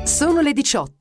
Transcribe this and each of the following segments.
Sono le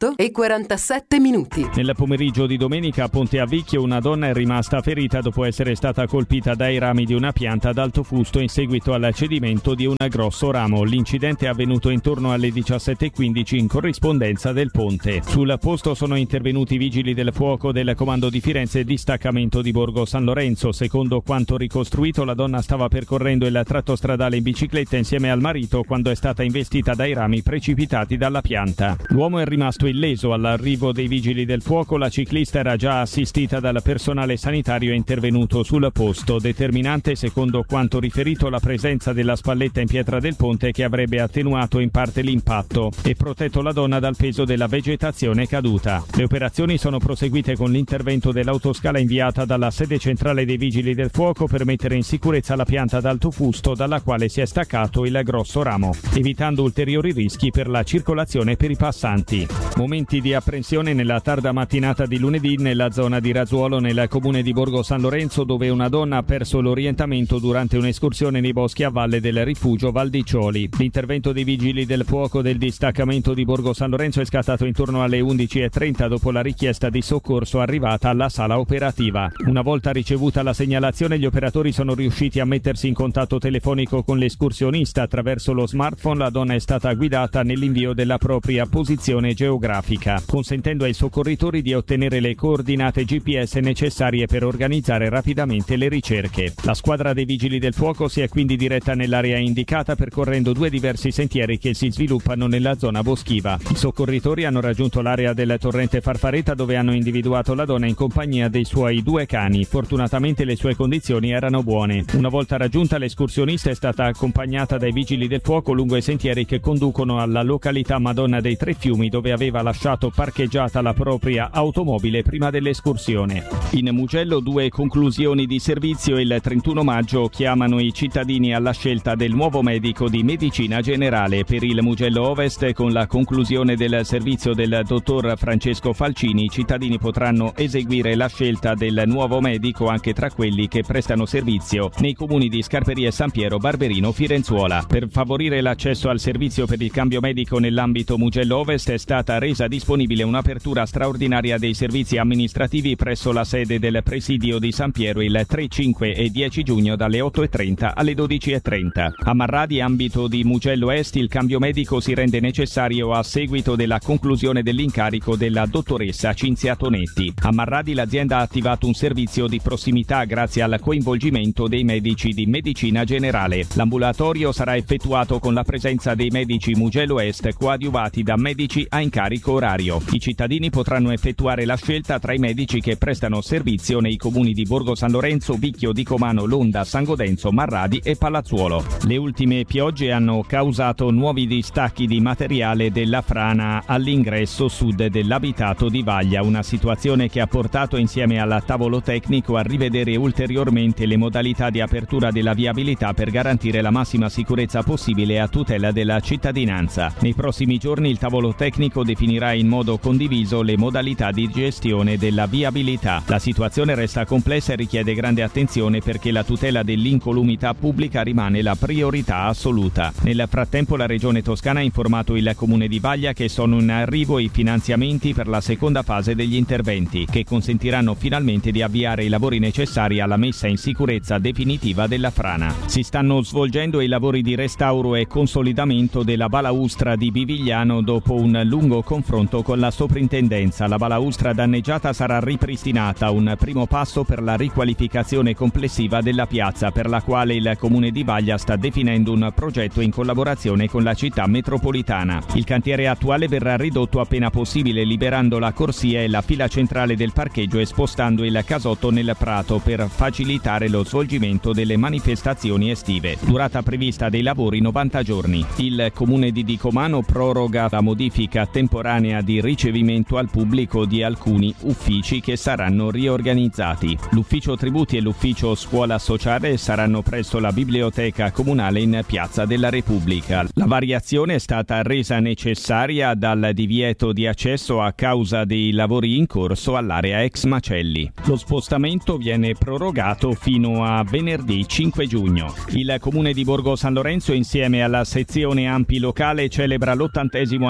18:47. Nel pomeriggio di domenica a Ponte Avicchio una donna è rimasta ferita dopo essere stata colpita dai rami di una pianta ad alto fusto in seguito al cedimento di un grosso ramo. L'incidente è avvenuto intorno alle 17:15 in corrispondenza del ponte. Sul posto sono intervenuti vigili del fuoco del Comando di Firenze e distaccamento di Borgo San Lorenzo. Secondo quanto ricostruito, la donna stava percorrendo il tratto stradale in bicicletta insieme al marito quando è stata investita dai rami precipitati dalla pianta. L'uomo è rimasto illeso. All'arrivo dei vigili del fuoco la ciclista era già assistita dal personale sanitario intervenuto sul posto. Determinante, secondo quanto riferito, la presenza della spalletta in pietra del ponte che avrebbe attenuato in parte l'impatto e protetto la donna dal peso della vegetazione caduta. Le operazioni sono proseguite con l'intervento dell'autoscala inviata dalla sede centrale dei vigili del fuoco per mettere in sicurezza la pianta ad alto fusto dalla quale si è staccato il grosso ramo, evitando ulteriori rischi per la circolazione per i passanti. Momenti di apprensione nella tarda mattinata di lunedì nella zona di Razzuolo, nel comune di Borgo San Lorenzo, dove una donna ha perso l'orientamento durante un'escursione nei boschi a valle del rifugio Valdiccioli. L'intervento dei vigili del fuoco del distaccamento di Borgo San Lorenzo è scattato intorno alle 11:30 dopo la richiesta di soccorso arrivata alla sala operativa. Una volta ricevuta la segnalazione, gli operatori sono riusciti a mettersi in contatto telefonico con l'escursionista. Attraverso lo smartphone la donna è stata guidata nell'invio della propria posizione geografica, consentendo ai soccorritori di ottenere le coordinate GPS necessarie per organizzare rapidamente le ricerche. La squadra dei vigili del fuoco si è quindi diretta nell'area indicata percorrendo due diversi sentieri che si sviluppano nella zona boschiva. I soccorritori hanno raggiunto l'area del torrente Farfareta, dove hanno individuato la donna in compagnia dei suoi due cani. Fortunatamente le sue condizioni erano buone. Una volta raggiunta, l'escursionista è stata accompagnata dai vigili del fuoco lungo i sentieri che conducono alla località Madonna dei Tre Fiumi, dove aveva lasciato parcheggiata la propria automobile prima dell'escursione. In Mugello 2 conclusioni di servizio. Il 31 maggio chiamano i cittadini alla scelta del nuovo medico di medicina generale. Per il Mugello Ovest, con la conclusione del servizio del dottor Francesco Falcini, i cittadini potranno eseguire la scelta del nuovo medico anche tra quelli che prestano servizio nei comuni di Scarperie, San Piero, Barberino, Firenzuola. Per favorire l'accesso al servizio per il cambio medico nell'ambito Mugello Ovest è stata resa disponibile un'apertura straordinaria dei servizi amministrativi presso la sede del presidio di San Piero il 3, 5 e 10 giugno dalle 8:30 alle 12:30. A Marradi, ambito di Mugello Est, il cambio medico si rende necessario a seguito della conclusione dell'incarico della dottoressa Cinzia Tonetti. A Marradi l'azienda ha attivato un servizio di prossimità grazie al coinvolgimento dei medici di medicina generale. L'ambulatorio sarà effettuato con la presenza dei medici Mugello Est coadiuvati da medici a incarico orario. I cittadini potranno effettuare la scelta tra i medici che prestano servizio nei comuni di Borgo San Lorenzo, Vicchio di Comano, Londa, San Godenzo, Marradi e Palazzuolo. Le ultime piogge hanno causato nuovi distacchi di materiale della frana all'ingresso sud dell'abitato di Vaglia, una situazione che ha portato insieme al tavolo tecnico a rivedere ulteriormente le modalità di apertura della viabilità per garantire la massima sicurezza possibile a tutela della cittadinanza. Nei prossimi giorni il tavolo tecnico definirà in modo condiviso le modalità di gestione della viabilità. La situazione resta complessa e richiede grande attenzione perché la tutela dell'incolumità pubblica rimane la priorità assoluta. Nel frattempo la Regione Toscana ha informato il Comune di Vaglia che sono in arrivo i finanziamenti per la seconda fase degli interventi, che consentiranno finalmente di avviare i lavori necessari alla messa in sicurezza definitiva della frana. Si stanno svolgendo i lavori di restauro e consolidamento della balaustra di Bivigliano dopo un lungo confronto con la soprintendenza. La balaustra danneggiata sarà ripristinata, un primo passo per la riqualificazione complessiva della piazza, per la quale il Comune di Vaglia sta definendo un progetto in collaborazione con la città metropolitana. Il cantiere attuale verrà ridotto appena possibile, liberando la corsia e la fila centrale del parcheggio e spostando il casotto nel prato per facilitare lo svolgimento delle manifestazioni estive. Durata prevista dei lavori 90 giorni. Il Comune di Dicomano proroga la modifica temporanea di ricevimento al pubblico di alcuni uffici che saranno riorganizzati. L'ufficio tributi e l'ufficio scuola sociale saranno presso la biblioteca comunale in Piazza della Repubblica. La variazione è stata resa necessaria dal divieto di accesso a causa dei lavori in corso all'area ex Macelli. Lo spostamento viene prorogato fino a venerdì 5 giugno. Il Comune di Borgo San Lorenzo, insieme alla sezione ANPI locale, celebra l'80°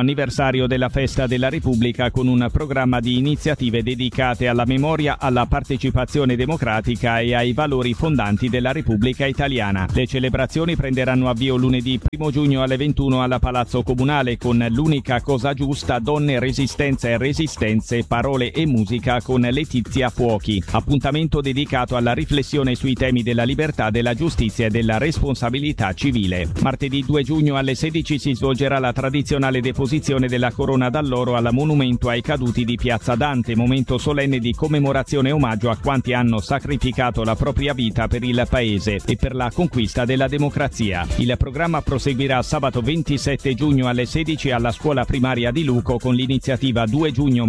anniversario della Festa della Repubblica con un programma di iniziative dedicate alla memoria, alla partecipazione democratica e ai valori fondanti della Repubblica Italiana. Le celebrazioni prenderanno avvio lunedì 1 giugno alle 21 alla Palazzo Comunale con l'unica cosa giusta, donne, resistenza e resistenze, parole e musica con Letizia Fuochi. Appuntamento dedicato alla riflessione sui temi della libertà, della giustizia e della responsabilità civile. Martedì 2 giugno alle 16 si svolgerà la tradizionale deposizione della corona d'alloro al monumento ai caduti di Piazza Dante, momento solenne di commemorazione e omaggio a quanti hanno sacrificato la propria vita per il paese e per la conquista della democrazia. Il programma proseguirà sabato 27 giugno alle 16 alla scuola primaria di Luco con l'iniziativa 2 giugno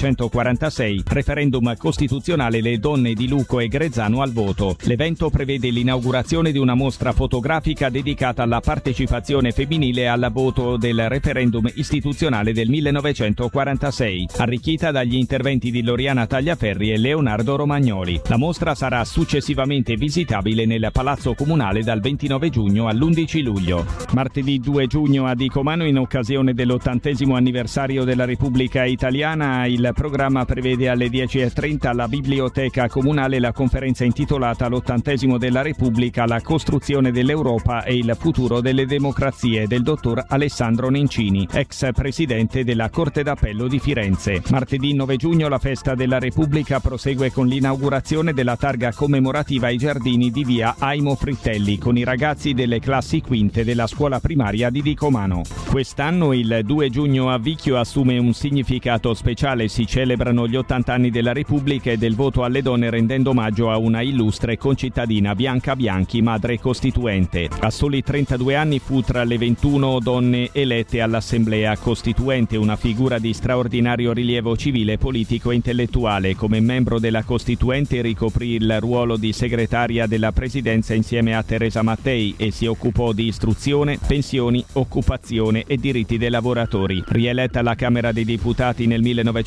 1946, referendum costituzionale Le donne di Luco e Grezzano al voto. L'evento prevede l'inaugurazione di una mostra fotografica dedicata alla partecipazione femminile al voto del referendum istituzionale del 1946, arricchita dagli interventi di Loriana Tagliaferri e Leonardo Romagnoli. La mostra sarà successivamente visitabile nel Palazzo Comunale dal 29 giugno all'11 luglio. Martedì 2 giugno a Dicomano, in occasione dell'80° anniversario della Repubblica Italiana, il programma prevede alle 10:30 alla Biblioteca Comunale la conferenza intitolata L'80° della Repubblica, la costruzione dell'Europa e il futuro delle democrazie del dottor Alessandro Nencini, ex presidente della Corte d'Appello di Firenze. Martedì 9 giugno la Festa della Repubblica prosegue con l'inaugurazione della targa commemorativa ai giardini di via Aimo Frittelli con i ragazzi delle classi quinte della scuola primaria di Dicomano. Quest'anno il 2 giugno a Vicchio assume un significato speciale, si celebrano gli 80 anni della Repubblica e del voto alle donne, rendendo omaggio a una illustre concittadina, Bianca Bianchi, madre costituente. A soli 32 anni fu tra le 21 donne elette all'Assemblea Costituente, una figura di straordinario rilievo civile, politico e intellettuale. Come membro della Costituente ricoprì il ruolo di segretaria della Presidenza insieme a Teresa Mattei e si occupò di istruzione, pensioni, occupazione e diritti dei lavoratori. Rieletta alla Camera dei Deputati nel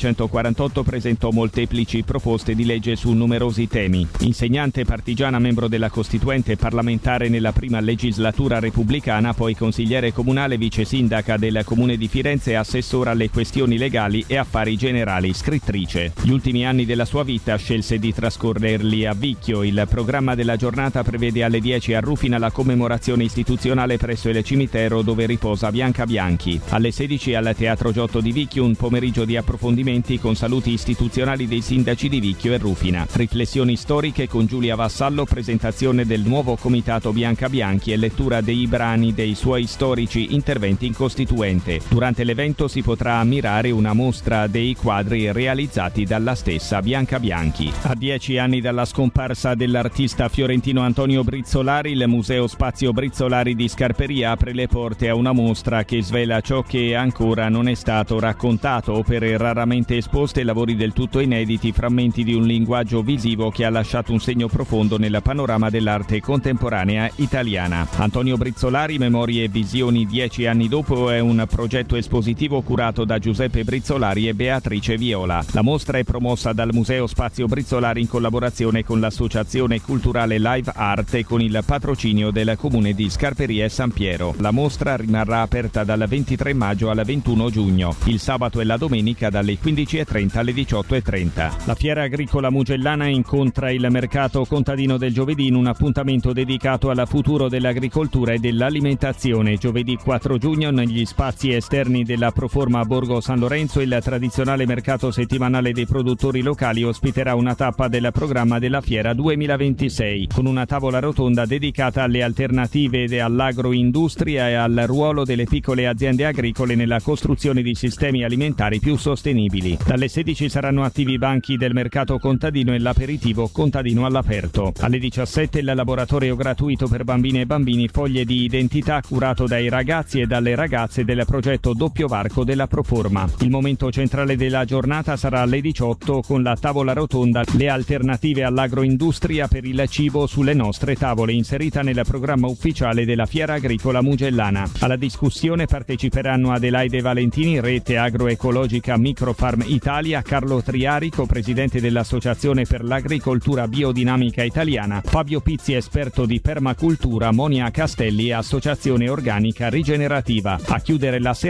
1948, presentò molteplici proposte di legge su numerosi temi. Insegnante partigiana, membro della Costituente, parlamentare nella prima legislatura repubblicana, poi consigliere comunale, vice sindaca del Comune di Firenze e assessora alle questioni legali e affari generali, scrittrice. Gli ultimi anni della sua vita scelse di trascorrerli a Vicchio. Il programma della giornata prevede alle 10 a Rufina la commemorazione istituzionale presso il cimitero dove riposa Bianca Bianchi. Alle 16 al Teatro Giotto di Vicchio un pomeriggio di approfondimenti con saluti istituzionali dei sindaci di Vicchio e Rufina. Riflessioni storiche con Giulia Vassallo, presentazione del nuovo comitato Bianca Bianchi e lettura dei brani dei suoi storici interventi in Costituente. Durante l'evento si potrà ammirare una mostra dei quadri realizzati dalla stessa Bianca Bianchi. A 10 anni dalla scomparsa dell'artista fiorentino Antonio Brizzolari, il Museo Spazio Brizzolari di Scarperia apre le porte a una mostra che svela ciò che ancora non è stato raccontato, opere raramente esposte, lavori del tutto inediti, frammenti di un linguaggio visivo che ha lasciato un segno profondo nel panorama dell'arte contemporanea italiana. Antonio Brizzolari, memorie e visioni 10 anni dopo, è un progetto espositivo curato da Giuseppe Brizzolari e Beatrice Viola. La mostra è promossa dal Museo Spazio Brizzolari in collaborazione con l'Associazione Culturale Live Art e con il patrocinio del Comune di Scarperia e San Piero. La mostra rimarrà aperta dal 23 maggio al 21 giugno, il sabato e la domenica dalle 15:30 alle 18:30. La Fiera Agricola Mugellana incontra il mercato contadino del giovedì in un appuntamento dedicato al futuro dell'agricoltura e dell'alimentazione. Giovedì 4 giugno negli spazi esterni della Proforma a Borgo San Lorenzo il tradizionale mercato settimanale dei produttori locali ospiterà una tappa del programma della Fiera 2026 con una tavola rotonda dedicata alle alternative all'agroindustria e al ruolo delle piccole aziende agricole nella costruzione di sistemi alimentari più sostenibili. Dalle 16 saranno attivi i banchi del mercato contadino e l'aperitivo contadino all'aperto. Alle 17 il laboratorio gratuito per bambine e bambini Foglie di Identità curato dai ragazzi e dalle ragazze del progetto Doppio Varco della Proforma. Il momento centrale della giornata sarà alle 18 con la tavola rotonda Le alternative all'agroindustria per il cibo sulle nostre tavole, inserita nel programma ufficiale della Fiera Agricola Mugellana. Alla discussione parteciperanno Adelaide Valentini, Rete Agroecologica Microfarm Italia, Carlo Triarico, presidente dell'Associazione per l'Agricoltura Biodinamica Italiana, Fabio Pizzi, esperto di permacultura, Monia Castelli e Associazione Organica Rigenerativa. A chiudere la serata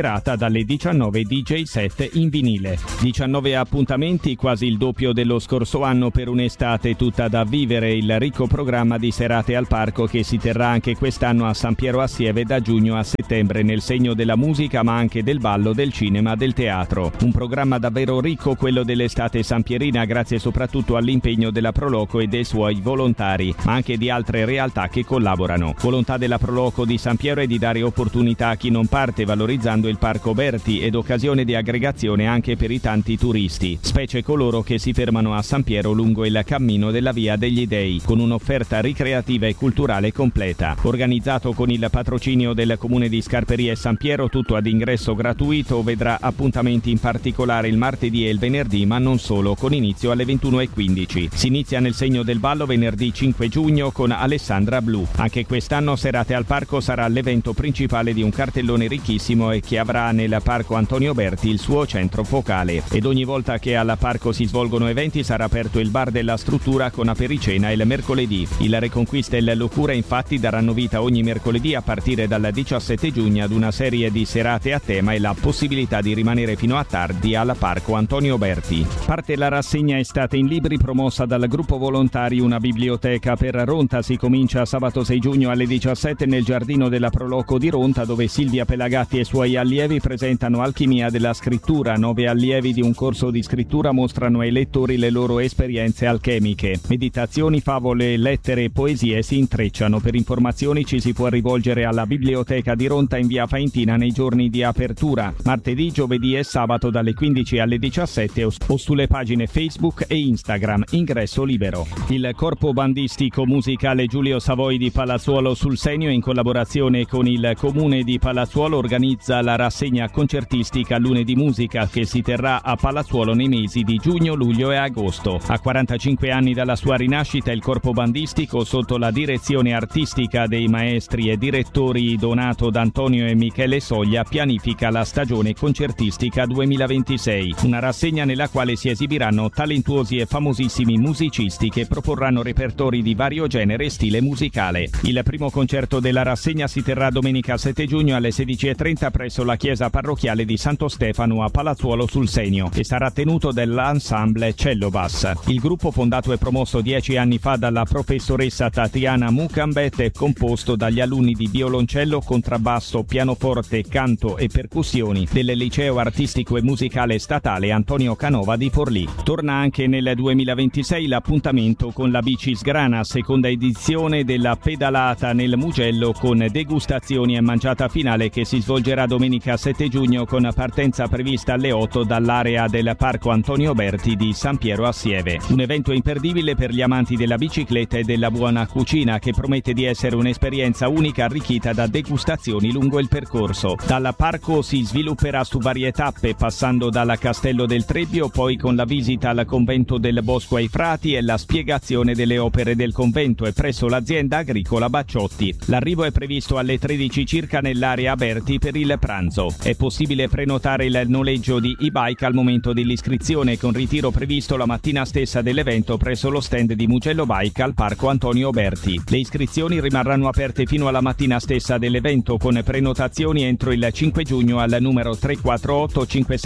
serata dalle 19 DJ set in vinile. 19 appuntamenti, quasi il doppio dello scorso anno per un'estate tutta da vivere, il ricco programma di serate al parco che si terrà anche quest'anno a San Piero a Sieve da giugno a settembre, nel segno della musica ma anche del ballo, del cinema, del teatro. Un programma davvero ricco quello dell'estate sampierina, grazie soprattutto all'impegno della Proloco e dei suoi volontari, ma anche di altre realtà che collaborano. Volontà della Proloco di San Piero è di dare opportunità a chi non parte, valorizzando il Parco Berti, ed occasione di aggregazione anche per i tanti turisti, specie coloro che si fermano a San Piero lungo il cammino della Via degli Dei, con un'offerta ricreativa e culturale completa. Organizzato con il patrocinio del Comune di Scarperie San Piero, tutto ad ingresso gratuito, vedrà appuntamenti in particolare il martedì e il venerdì, ma non solo, con inizio alle 21:15. Si inizia nel segno del ballo venerdì 5 giugno con Alessandra Blu. Anche quest'anno Serate al Parco sarà l'evento principale di un cartellone ricchissimo e che avrà nel Parco Antonio Berti il suo centro focale. Ed ogni volta che al parco si svolgono eventi sarà aperto il bar della struttura con apericena il mercoledì. Il Reconquista e il Locura infatti daranno vita ogni mercoledì a partire dal 17 giugno ad una serie di serate a tema e la possibilità di rimanere fino a tardi al Parco Antonio Berti. Parte la rassegna Estate in Libri promossa dal gruppo volontari Una Biblioteca per Ronta. Si comincia sabato 6 giugno alle 17 nel giardino della Proloco di Ronta, dove Silvia Pelagatti e i suoi allievi presentano Alchimia della scrittura. 9 allievi di un corso di scrittura mostrano ai lettori le loro esperienze alchemiche. Meditazioni, favole, lettere e poesie si intrecciano. Per informazioni ci si può rivolgere alla Biblioteca di Ronta in via Faentina nei giorni di apertura, martedì, giovedì e sabato dalle 15 alle 17 o sulle pagine Facebook e Instagram. Ingresso libero. Il corpo bandistico musicale Giulio Savoi di Palazzuolo sul Senio, in collaborazione con il Comune di Palazzuolo, organizza la rassegna concertistica Lune di Musica, che si terrà a Palazzuolo nei mesi di giugno, luglio e agosto. A 45 anni dalla sua rinascita, il corpo bandistico, sotto la direzione artistica dei maestri e direttori Donato D'Antonio e Michele Soglia, pianifica la stagione concertistica 2026, una rassegna nella quale si esibiranno talentuosi e famosissimi musicisti che proporranno repertori di vario genere e stile musicale. Il primo concerto della rassegna si terrà domenica 7 giugno alle 16:30 presso la chiesa parrocchiale di Santo Stefano a Palazzuolo sul Senio e sarà tenuto dall'ensemble Cello Bass. Il gruppo, fondato e promosso 10 anni fa dalla professoressa Tatiana Mucambet, è composto dagli alunni di violoncello, contrabbasso, pianoforte, canto e percussioni del Liceo Artistico e Musicale Statale Antonio Canova di Forlì. Torna anche nel 2026 l'appuntamento con la Bici Sgrana, seconda edizione della pedalata nel Mugello, con degustazioni e mangiata finale che si svolgerà domenica 7 giugno con partenza prevista alle 8 dall'area del Parco Antonio Berti di San Piero a Sieve. Un evento imperdibile per gli amanti della bicicletta e della buona cucina, che promette di essere un'esperienza unica arricchita da degustazioni lungo il percorso. Dal parco si svilupperà su varie tappe, passando dal Castello del Trebbio, poi con la visita al convento del Bosco ai Frati e la spiegazione delle opere del convento, e presso l'azienda agricola Bacciotti. L'arrivo è previsto alle 13 circa nell'area Berti per il pranzo. È possibile prenotare il noleggio di e-bike al momento dell'iscrizione, con ritiro previsto la mattina stessa dell'evento presso lo stand di Mugello Bike al Parco Antonio Berti. Le iscrizioni rimarranno aperte fino alla mattina stessa dell'evento, con prenotazioni entro il 5 giugno al numero 348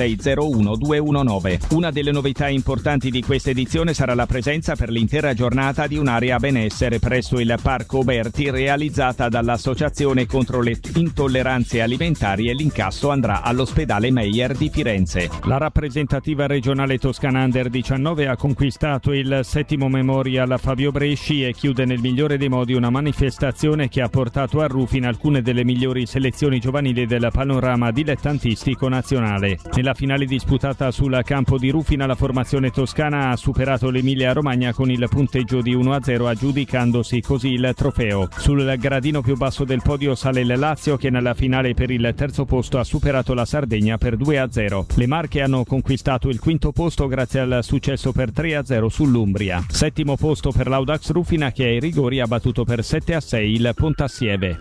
5601 219. Una delle novità importanti di questa edizione sarà la presenza per l'intera giornata di un'area benessere presso il Parco Berti, realizzata dall'Associazione contro le intolleranze alimentari, e l'incasso andrà all'ospedale Meyer di Firenze. La rappresentativa regionale toscana Under 19 ha conquistato il 7° Memorial Fabio Bresci e chiude nel migliore dei modi una manifestazione che ha portato a Rufina alcune delle migliori selezioni giovanili del panorama dilettantistico nazionale. Nella finale disputata sul campo di Rufina, la formazione toscana ha superato l'Emilia Romagna con il punteggio di 1-0, aggiudicandosi così il trofeo. Sul gradino più basso del podio sale il Lazio, che nella finale per il terzo posto ha superato la Sardegna per 2-0. Le Marche hanno conquistato il 5° posto grazie al successo per 3-0 sull'Umbria. 7° posto per l'Audax Rufina, che ai rigori ha battuto per 7-6 il Pontassieve.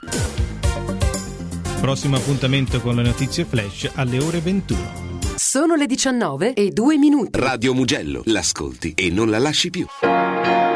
Prossimo appuntamento con le notizie flash alle ore 21. Sono le 19:02. Radio Mugello, l'ascolti e non la lasci più.